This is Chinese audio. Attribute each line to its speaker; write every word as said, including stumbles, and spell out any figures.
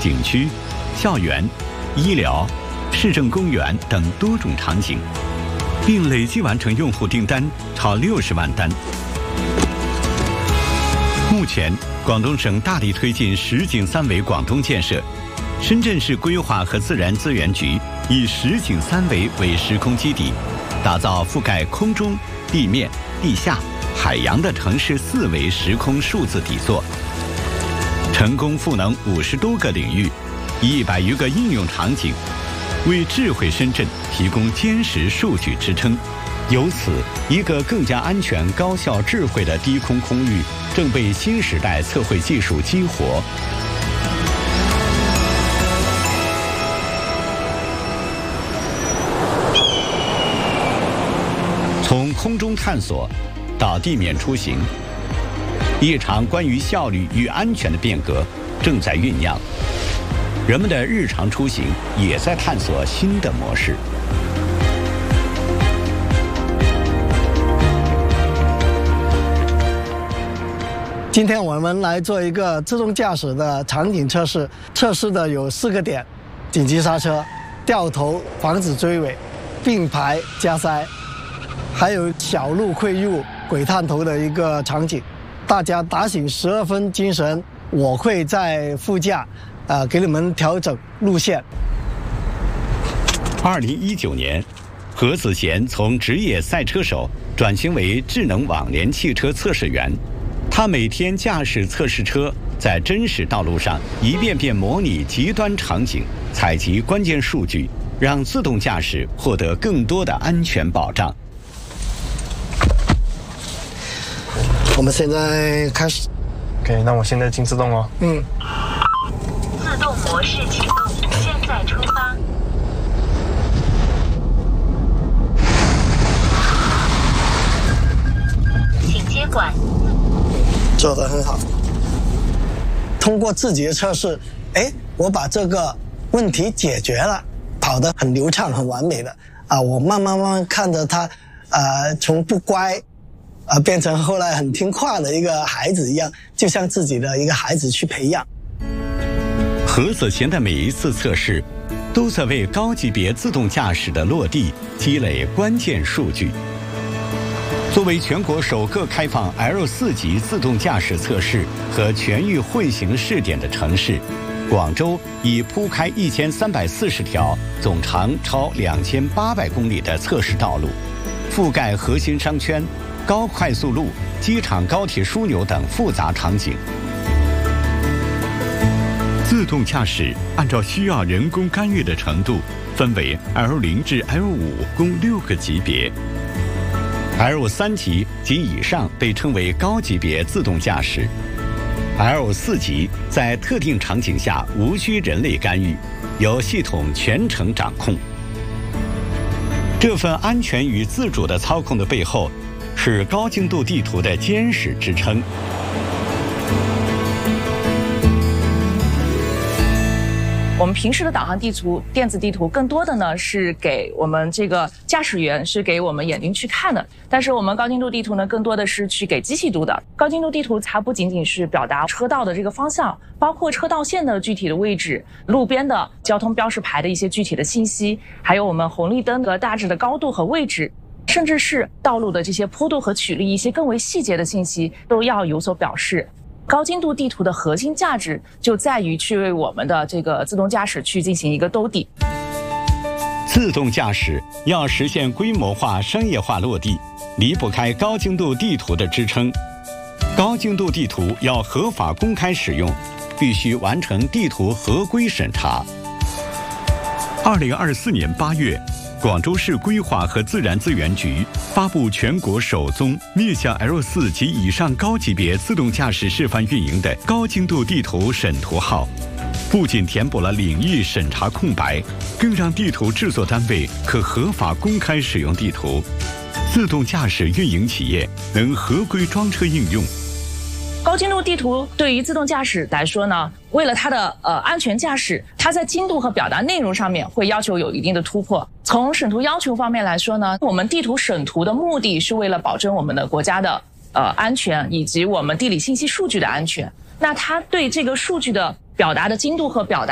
Speaker 1: 景区、校园、医疗、市政公园等多种场景，并累计完成用户订单超六十万单。目前，广东省大力推进实景三维广东建设。深圳市规划和自然资源局以实景三维为时空基底，打造覆盖空中、地面、地下、海洋的城市四维时空数字底座，成功赋能五十多个领域，一百余个应用场景，为智慧深圳提供坚实数据支撑。由此，一个更加安全、高效、智慧的低空空域正被新时代测绘技术激活。从空中探索到地面出行，一场关于效率与安全的变革正在酝酿。人们的日常出行也在探索新的模式。
Speaker 2: 今天我们来做一个自动驾驶的场景测试，测试的有四个点：紧急刹车、掉头防止追尾、并排加塞，还有小路汇入鬼探头的一个场景。大家打醒十二分精神，我会在副驾，呃，给你们调整路线。
Speaker 1: 二零一九年，何子贤从职业赛车手转型为智能网联汽车测试员。他每天驾驶测试车，在真实道路上一遍遍模拟极端场景，采集关键数据，让自动驾驶获得更多的安全保障。
Speaker 2: 我们现在开始。
Speaker 3: OK， 那我现在进自动哦。
Speaker 2: 嗯。
Speaker 4: 自动模式启动，现在出发。请接管。
Speaker 2: 做得很好。通过自己的测试，哎，我把这个问题解决了，跑得很流畅、很完美的啊！我慢慢慢慢看着他，呃，从不乖，啊，变成后来很听话的一个孩子一样，就像自己的一个孩子去培养。
Speaker 1: 何子贤的每一次测试，都在为高级别自动驾驶的落地积累关键数据。作为全国首个开放 L 四 级自动驾驶测试和全域混行试点的城市，广州已铺开一千三百四十条总长超两千八百公里的测试道路，覆盖核心商圈、高快速路、机场高铁枢纽等复杂场景。自动驾驶按照需要人工干预的程度，分为 L 零 至 L 五 共六个级别。L 三 级及以上被称为高级别自动驾驶。L 四 级在特定场景下无需人类干预，由系统全程掌控。这份安全与自主的操控的背后，是高精度地图的坚实支撑。
Speaker 5: 我们平时的导航地图、电子地图，更多的呢是给我们这个驾驶员，是给我们眼睛去看的。但是我们高精度地图呢，更多的是去给机器读的。高精度地图它不仅仅是表达车道的这个方向，包括车道线的具体的位置、路边的交通标识牌的一些具体的信息，还有我们红绿灯的大致的高度和位置，甚至是道路的这些坡度和曲率一些更为细节的信息，都要有所表示。高精度地图的核心价值就在于去为我们的这个自动驾驶去进行一个兜底。
Speaker 1: 自动驾驶要实现规模化、商业化落地，离不开高精度地图的支撑。高精度地图要合法公开使用，必须完成地图合规审查。二零二四年八月，广州市规划和自然资源局发布全国首宗面向 L 四 及以上高级别自动驾驶示范运营的高精度地图审图号，不仅填补了领域审查空白，更让地图制作单位可合法公开使用地图，自动驾驶运营企业能合规装车应用。
Speaker 5: 高精度地图对于自动驾驶来说呢，为了它的呃安全驾驶，它在精度和表达内容上面会要求有一定的突破。从审图要求方面来说呢，我们地图审图的目的是为了保证我们的国家的呃安全以及我们地理信息数据的安全。那它对这个数据的表达的精度和表达